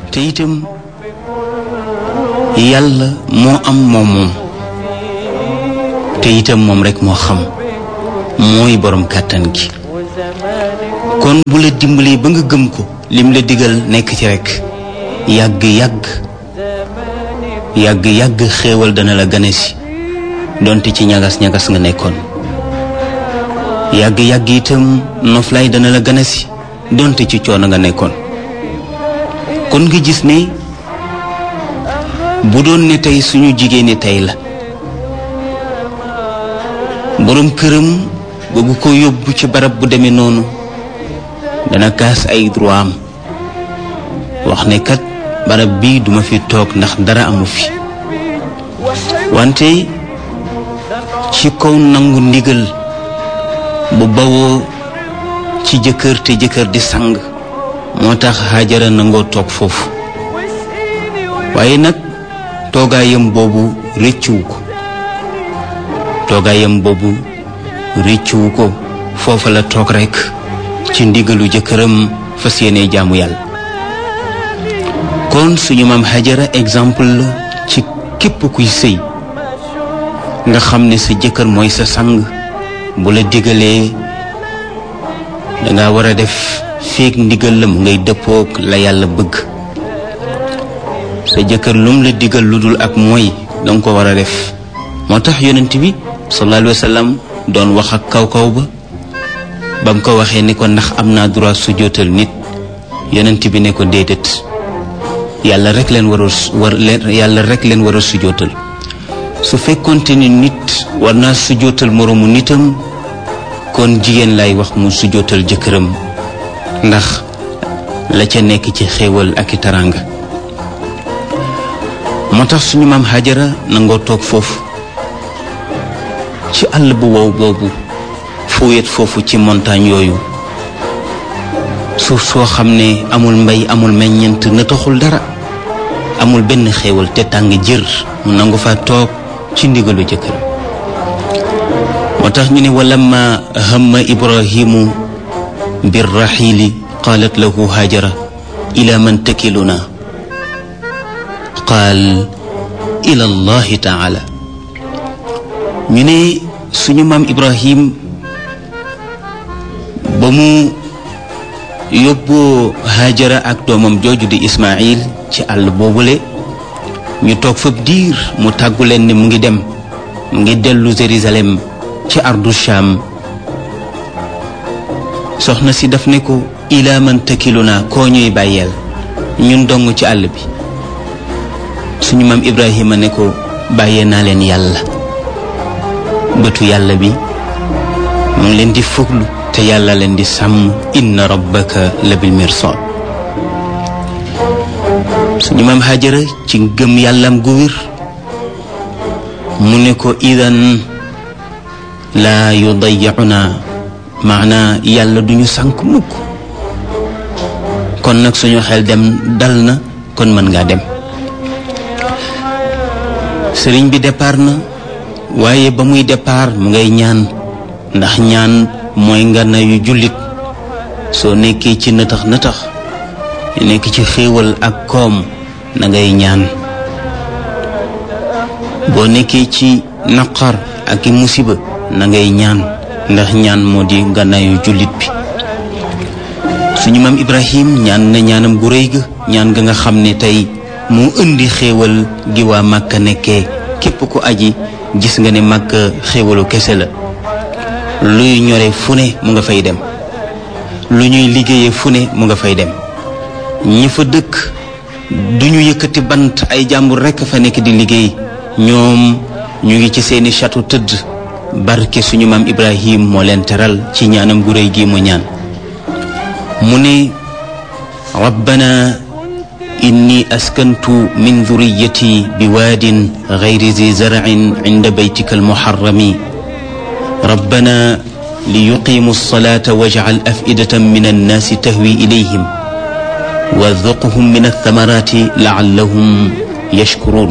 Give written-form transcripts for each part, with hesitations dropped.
te itam yàlla moo am moom te itam moom rek moo xam mooy borom kàttan gi kon bu la dimbali ba nga gëm ko lim la digal nekk ci rek yàgg xéewal dana la gane si donte ci ñagas-ñagas nga nekkoon yàgg itam noflaay dana la gane si donte ci coono nga nekkoon kon nga gis ne bu doon ne tey suñu jigéen ñi tey la borom këram bëgg ko yóbbu ci barab bu demee noonu dana kaas ay droit am wax ne kat barab bii duma fi toog ndax dara amu fi wante ci kaw nangu ndigal bu bawoo ci jëkkër te jëkkër di sang moo tax Hajara nangoo toog foofu waaye nag toogaayam boobu rëccuwu ko foofa la toog rekk ci ndigalu jëkkëram fas yéene jaamu yàlla kon suñu maam Hajara exemple la ci képp kuy sëy nga xam ne sa jëkkër mooy sa sang bu la digalee danga war a def feek ndigal la mu ngay dëppook la yàlla bëgg sa jëkkër lum la digal lu dul ak mooy danga ko war a def moo tax yonent bi sallallahu alayhi wa sallam doon wax ak kaw ba mu ko waxee ni ko ndax am naa droit sujjóotal nit yonent bi ne ko déedéet yàlla rek leen war a sujjóotal su fekkonte ni nit war naa sujjóotal moroomu nitam kon jigéen lay wax mu sujjóotal jëkkëram ndax la ca nekk ci xéewal ak i taraanga moo tax suñu maam Hajara nangoo toog foofu ci àll bu wow boobu fu wet foofu ci montagne yooyu suuf soo xam ne amul mbay amul meññent na taxul dara amul benn xéewal te tàng jër mu nangu fa toog ci ndigalu jëkkër moo tax ñu ne walamma hamma ibrahimu birraxiili qaalat lahu Hajara ila man takiluna qaal ila allahi taala ñu ne suñu maam Ibrahim ba mu yóbboo Hajara ak doomam jooju di Ismaïl ci àll boobule ñu toog fab diir mu tàggu leen ne mu ngi dem mu ngi dellu Jérusalem ci ardu Sham soxna si daf ne ko ila man takiluna koo ñuy bàyyeel ñun dong ci àll bi suñu maam Ibrahima ne ko bàyyee naa leen yàlla bëtu yàlla bi mu ngi leen di fuglu te yàlla leen di sàmm inna rabbaka la bil mirsad suñu maam Hajara ci gëm yàllam gu wér mu ne ko idan laa yudayyuna maana yàlla duñu sànk mukk kon nag suñu xel dal na kon mën ngaa dem sëriñ bi départ na waaye ba muy départ mu ngay ñaan ndax ñaan mooy ngànnaayu jullit soo nekkee ci nëtax nekk ci xéewal ak koom na ngay ñaan boo nekkee ci naqar ak i musiba na ngay ñaan ndax ñaan moo di ngànnaayu jullit bi suñu maam Ibrahim ñaan na ñaanam gu rëy ga ñaan ga nga xam ne tey moo indi xéewal gi waa Màkka nekkee képp ku aji gis nga ne Màkka xéewalu kese la luy ñore fu ne mu nga fay dem lu ñuy liggéeyee fu ne mu nga fay dem ñi fa dëkk duñu yëkkati bant ay jàmbur rekk fa nekk di liggéey ñoom ñu ngi ci seeni château tëdd barke suñu maam Ibrahim moo leen teral ci ñaanam gu réy gi mu ñaan mu ne rabbana inni askantu min dhurriyyati biwaadin ghayri zi zar'in 'inda baytika al-muharrami rabbana liyuqimu as-salata waj'al af'idatan min an-nasi tahwi ilayhim warzuqhum min ath-thamarati la'allahum yashkurun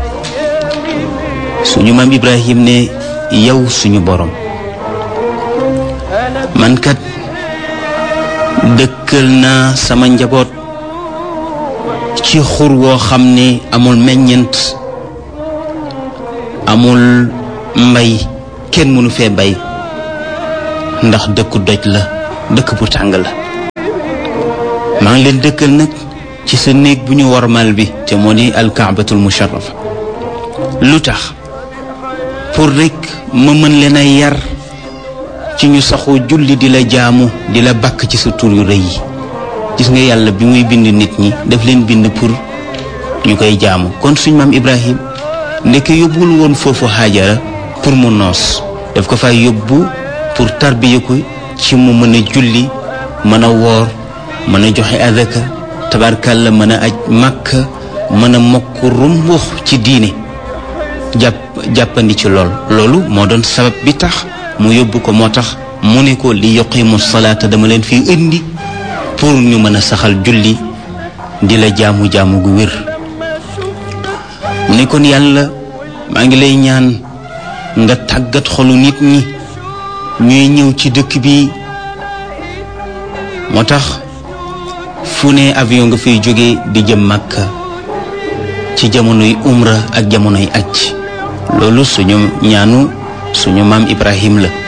suñu maam Ibrahim ne yow suñu borom man kat dëkkal naa sama njaboot ci xur woo xam ne amul meññent, amul mbay, kenn mënu fee bay ndax dëkku doj la, dëkk bu tàng la. maa ngi leen dëkkal nag ci sa néeg bu ñu warmal bi te moo di alkaabatul musharrafa. lu tax? pour rek ma mën leen a yar ci ñu saxoo julli di la jaamu, di la bakk ci sa tur yu rëy yi. gis nga yàlla bi muy bind nit ñi daf leen bind pour ñu koy jaamu. kon suñ maam Ibrahim ndeke yóbbul woon foofu Haajara pour mu noos, daf ko fay yóbbu pour tarbiya ko ci mu mën a julli, mën a woor, mën a joxe azaka, tabarkalla mën a aj Makka, mën a mokk rumbux ci diine, jàppandi ci loolu moo doon sabab bi tax mu yóbbu ko. moo tax mu ne ko li yuqimu salaata, dama leen fi indi pour ñu mën a saxal julli di la jaamu gu wér. mu ne kon yàlla maa ngi lay ñaan nga tàggat xolu nit ñi ñuy ñëw ci dëkk bi. moo tax fu ne avion nga fay jóge di jëm Makka ci jamonoy umra ak jamonoy aj. loolu suñu ñaanu suñu maam Ibrahim la.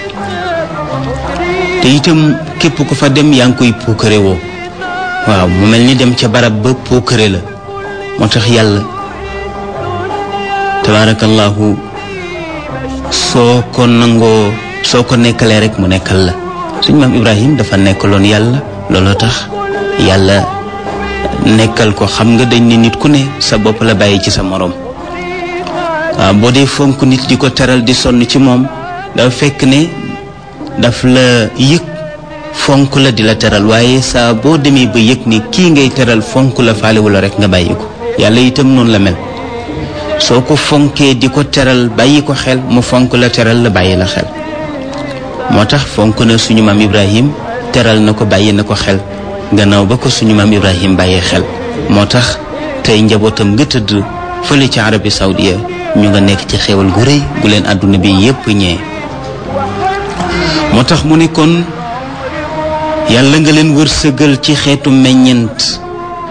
te itam képp ku fa dem yaa ngi koy puukare woo. waaw mu mel ni dem ca barab ba puukare la. moo tax yàlla tabaarakallahu soo ko nekkalee rek mu nekkal la. suñu maam Ibrahim dafa nekkaloon yàlla, looloo tax yàlla nekkal ko. xam nga dañ ne nit ku ne sa bopp la bàyyi ci sa moroom. waaw boo dee fonk nit di ko teral di sonn ci moom, dafa fekk ne daf la yëg fonk la di la teral. waaye saa boo demee ba yëg ne kii ngay teral fonk la faalewu la rek nga bàyyi ko. yàlla itam noonu la mel. soo ko fonkee di ko teral bàyyi ko xel, mu fonk la teral la bàyyi la xel. moo tax fonk na suñu maam Ibrahim, teral na ko, bàyyi na ko xel gannaaw ba ko suñu maam Ibrahim bàyyee xel. moo tax tey njabootam nga tëdd fële ci Arabie Saoudia ñu nga nekk ci xéewal gu rëy gu leen àdduna bi yépp ñee. moo tax mu ne kon yàlla nga leen wërsëgal ci xeetu meññent,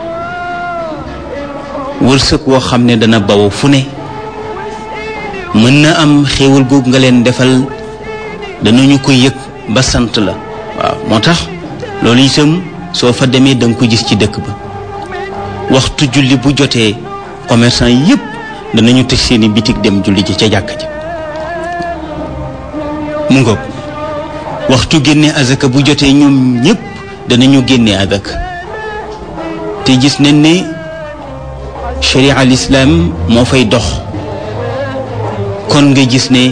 wërsëg woo xam ne dana baw fu ne. mën na am xéewal googu nga leen defal danañu ko yëg ba sant la. waaw moo tax loolu itam soo fa demee da nga ko gis ci dëkk ba. waxtu julli bu jotee commerçant yépp danañu tëj seeni bitig dem julli ji ca jàkka ji. mu ngoog waxtu génne azaka bu jotee ñoom ñépp danañu génne azaka. te gis nañ ne sharia al islam moo fay dox. kon nga gis ne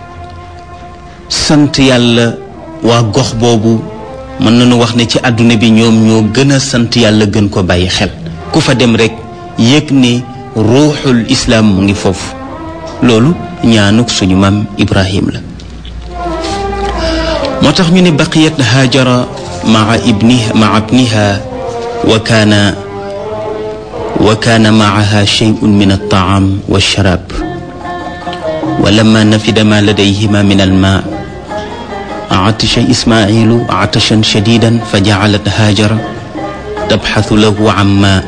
sant yàlla waa gox boobu mën nañu wax ne ci àdduna bi ñoom ñoo gën a sant yàlla, gën ko bàyyi xel. ku fa dem rek yëg ne ruuxul islaam mu ngi foofu. loolu ñaanuk suñu maam Ibrahim la. moo tax ñu ne baqiyat Haajara maa ibniha wa kaana maaha shay'un min at-ta'am wash-sharab wa lamma nafida ma ladayhima min al-ma' atasha Ismaa'ilu atashan shadidan fa ja'alat Haajara tabhathu lahu an ma'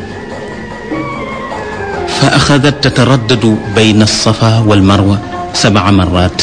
fa axadat tataraddadu bayna as-safa wal-marwa 7 marrat.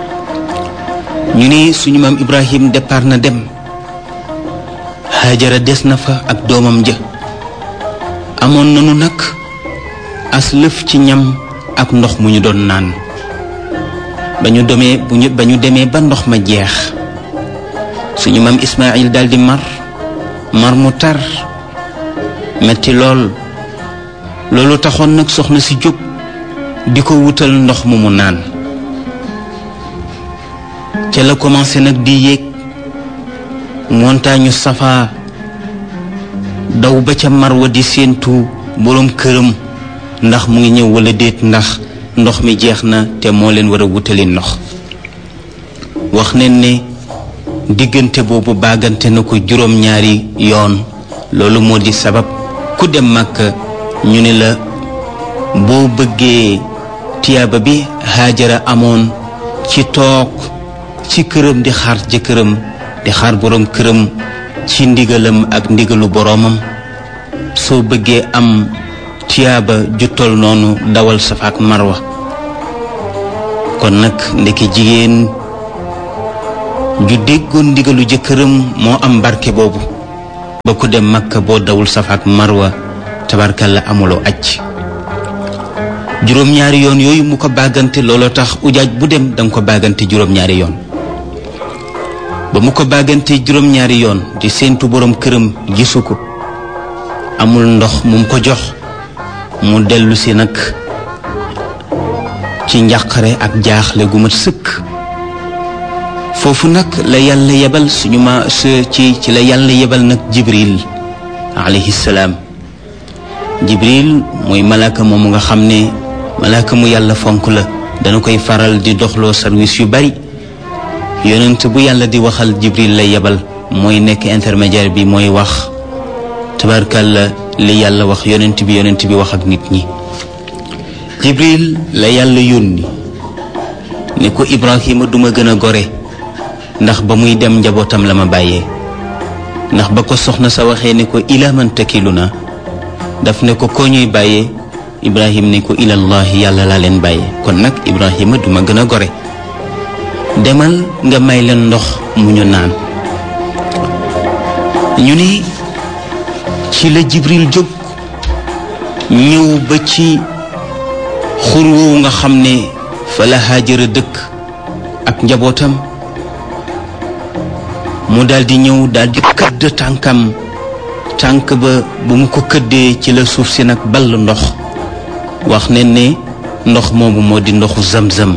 ñu ne suñu maam Ibrahim départ na dem, Haajara des na fa ak doomam ja. amoon nañu nag as lëf ci ñam ak ndox mu ñu doon naan. ba ñu demee ba ndox ma jeex, suñu maam Ismaayil daldi mar mu tar metti loolu taxoon nag soxna si jóg di ko wutal ndox mu mu naan. ca la commencé nag di yéeg montagne Safa, daw ba ca Marwa di séentu boroom këram ndax mu ngi ñëw walla déet, ndax ndox mi jeex na te moo leen war a wutali ndox. wax nañ ne diggante boobu baagante na ko 2 yoon. loolu moo di sabab ku dem Makka ñu ne la boo bëggee tiyaaba bi Haajara amoon ci toog ci këram di xaar jëkkëram, di xaar boroom këram ci ndigalam ak ndigalu boroomam, soo bëggee am tiyaaba ju tol noonu dawal Safa ak Marwa kon nag ndeke jigéen ju déggoon ndigalu jëkkëram moo am barke boobu ba ku dem Makka boo dawul Safa ak Marwa tabarkalla amuloo aj juróom-ñaari yoon yooyu mu ko bàggante looloo tax ujaaj bu dem danga ko bàggante juróom-ñaari yoon ba mu ko bàggante juróom-ñaari yoon di séentu boroom këram gisu ko amul ndox mu ko jox mu dellu si nag ci njàqare ak jaaxle gu mat sëkk foofu nag la yàlla yebal suñu ci la yàlla yebal nag Jibril alayhi salaam Jibril mooy malaaka moomu nga xam ne malaaka mu yàlla fonk la dana koy faral di doxloo service yu bari yonent bu yàlla di waxal Jibril lay yebal mooy nekk intermédiaire bi mooy wax tabarkalla li yàlla wax yonent bi wax ak nit ñi Jibril la yàlla yónni ne ko Ibrahima duma gën a gore ndax ba muy dem njabootam la ma bàyyee ndax ba ko soxna sa waxee ne ko ila man takiluna daf ne ko koo ñuy bàyyee Ibrahima ne ko ilallahi yàlla laa leen bàyyee kon nag Ibrahima duma gën a gore demal nga may leen ndox mu ñu naan ñu ni ci la Jibril jóg ñëw ba ci xur woowu nga xam ne fa la Haajara dëkk ak njabootam mu daldi ñëw daldi këdd tànkam tànk ba bu mu ko këddee ci la suuf si nag ball ndox wax ne ndox moomu moo di ndoxu Zamzam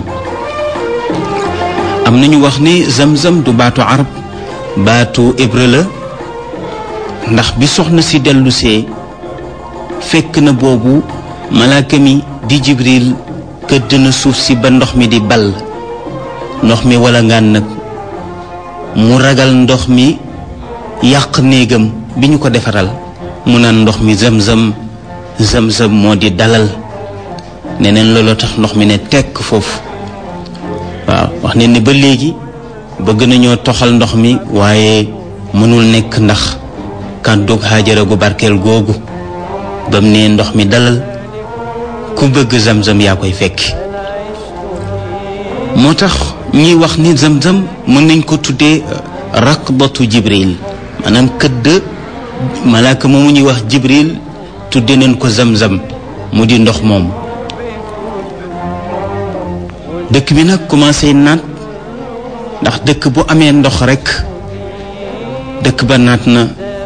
am nañu wax ni Zamzam du baatu arab baatu hébreu la ndax bi soxna si dellusee fekk na boobu malaaka mi di Jibril këdd na suuf si ba ndox mi di ball ndox mi wala ngaan nag mu ragal ndox mi yàq néegam bi ñu ko defaral mu naan ndox mi Zamzam Zamzam moo di dalal neneen looloo tax ndox mi ne tekk foofu waaw wax ne ni ba léegi bëgg nañoo toxal ndox mi waaye mënul nekk ndax kàddug Haajara gu barkeel googu bam ne ndox mi dalal ku bëgg Zamzam yaa koy fekki moo tax ñuy wax ni Zamzam mën nañ ko tuddee raqbatu Jibril maanaam këdd malaaka moomu ñuy wax Jibril tudde nañ ko Zamzam mu di ndox moom dëkk bi nag commencé naat ndax dëkk bu amee ndox rekk dëkk ba naat na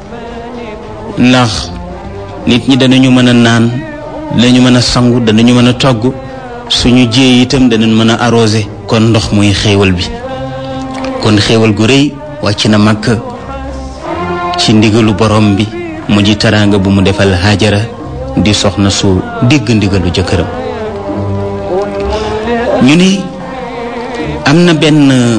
ndax nit ñi danañu mën a naan danañu mën a sangu danañu mën a togg suñu jiyee itam danañ mën a arrosé kon ndox muy xéewal bi kon xéewal gu rëy wàcc na Makka ci ndigalu borom bi mu di teraanga bu mu defal Haajara di soxna su dégg ndigalu jëkkëram ñu ni am na benn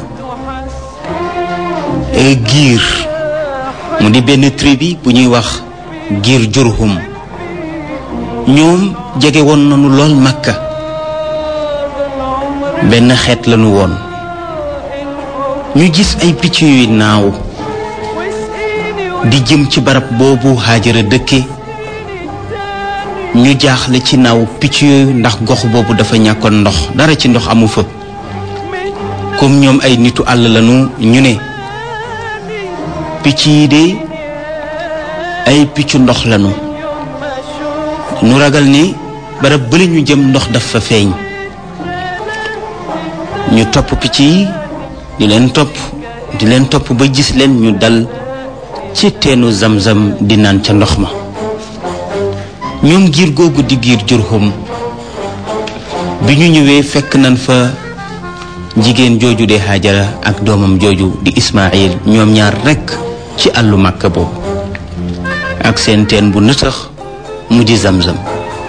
giir mu di benn tribu bu ñuy wax giir Jurhum ñoom jege woon nañu lool Makka benn xeet lañu woon ñu gis ay picc yuy naaw di jëm ci barab boobu Haajara dëkke ñu jaaxle ci naaw picc yooyu ndax gox boobu dafa ñàkkoon ndox dara ci ndox amu fa comme ñoom ay nitu àll lañu ñu ne picc yi de ay piccu ndox lañu ñu ragal ni barab bële ñu jëm ndox dafa feeñ ñu topp picc yi di leen topp ba gis leen ñu dal ci teenu Zamzam di naan ca ndox ma ñoom giir googu di giir Jurhum bi ñu ñëwee fekk nañ fa jigéen jooju de Haajara ak doomam jooju di Ismaayil ñoom ñaar rekk ci àllu Makka boobu ak seen teen bu nëtëx mu di Zamzam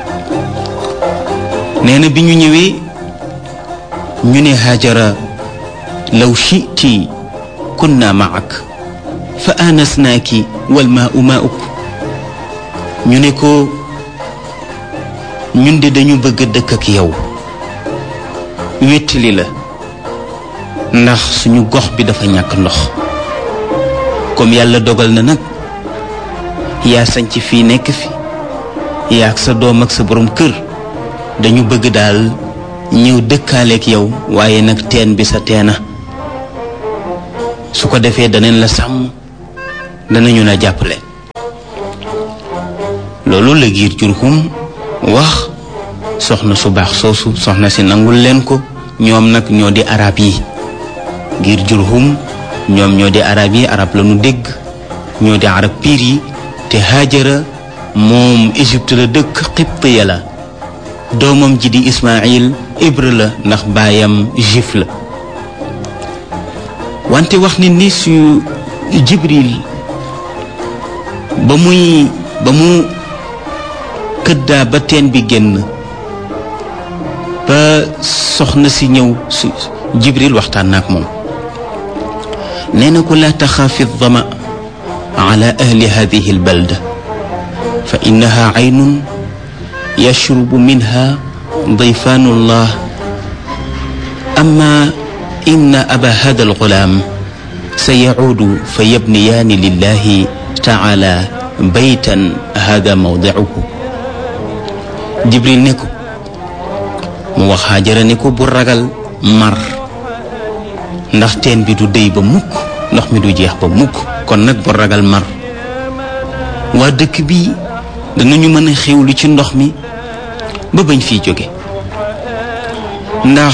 nee na bi ñu ñëwee ñu ne Haajara law shi'ti kunna ma'ak fa anasnaaki wal maa'u maa'uk ñu ne ko ñun de dañu bëgg a dëkk ak yow wéttali la ndax suñu gox bi dafa ñàkk ndox comme yàlla dogal na nag yaa sañ ci fii nekk fi yaag sa doom ak sa borom kër dañu bëgg daal ñëw dëkkaaleek yow waaye nag teen bi sa teena su ko defee danañ la sàmm danañu la jàppale. loolu la giir Jurhum wax soxna su baax soosu soxna si nangul leen ko. ñoom nag ñoo di arab yi giir Jurhum ñoom ñoo di arab yi arab la nu dégg ñoo di arab piir yi te Haajara moom Égypte la dëkk Qibtiya la doomam ji di Ismaïl hébreu la ndax baayam juif la. wante wax nit ni su Jibril ba mu këddaa ba teen bi génn ba soxna si ñëw su Jibril waxtaan na ak moom nee na ko laa taxaafi dama ala ahli hadihi albalda fa innaha aynun yashrubu minha dayfaanu llah amma inna aba hada algulaam sayacuudu fa yabniyaani lillahi taala baytan hada mawdicuhu. Jibril ne ko mu wax Haajara ne ko bu ragal mar ndax teen bi du déy ba mukk ndox mi du jeex ba mukk kon nag bu ragal mar waa dëkk bi danañu mën a xewlu ci ndox mi ba bañ fiy jóge ndax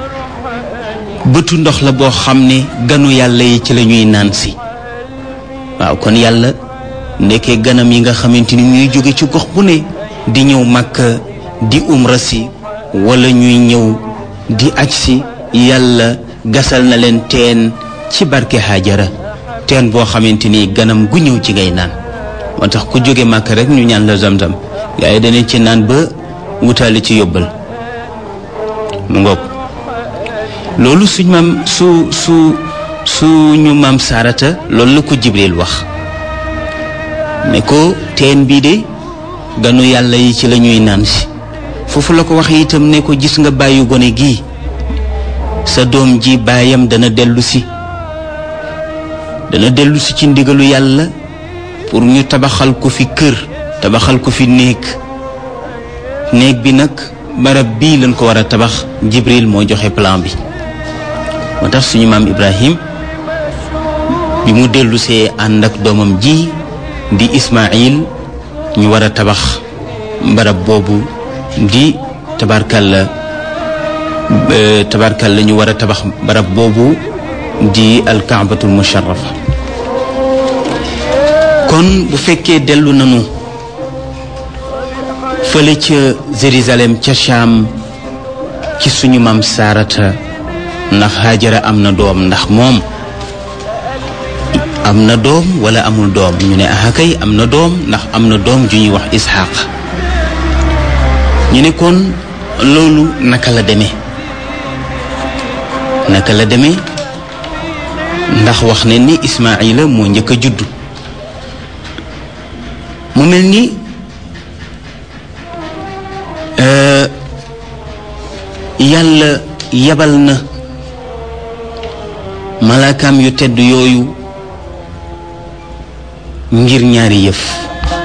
bëtu ndox la boo xam ne ganu yàlla yi ci la ñuy naan si. waaw kon yàlla ndekkee ganam yi nga xamante ni ñuy jóge ci gox bu ne di ñëw Makka di umra si wala ñuy ñëw di aj si yàlla gasal na leen teen ci barke Haajara teen boo xamante ni ganam gu ñëw ci ngay naan moo tax ku jóge Makka rek ñu ñaan la Zamzam gaa yi danañ ci naan ba wutaale ci yóbbal mu ngoog. loolu suñu maam Saarata loolu la ko Jibril wax ne ko teen bii de ganu yàlla yi ci la ñuy naan si. foofu la ko waxee itam ne ko gis nga bàyyi gone gii sa doom ji baayam dana dellu si ci ndigalu yàlla pour ñu tabaxal ko fi kër tabaxal ko fi néeg bi nag barab bii lañ ko war a tabax. Jibril moo joxe plan bi moo tax suñu maam Ibrahim bi mu dellu see ànd ak doomam ji di Ismaïl ñu war a tabax barab boobu di tabarkalla ñu war a tabax barab boobu di alkaabatul musharrafa. kon bu fekkee dellu nanu fële ca Jérusalem ca Cham ci suñu maam Saarata ndax Haajara am na doom ndax moom am na doom wala amul doom ñu ne kay am na doom ndax am na doom ju ñuy wax Isxaaq. ñu ne kon loolu naka la demee ndax wax ne ni Ismaïla moo njëkk a juddu mu mel ni yàlla yabal na malaakaam yu tedd yooyu ngir ñaari yëf.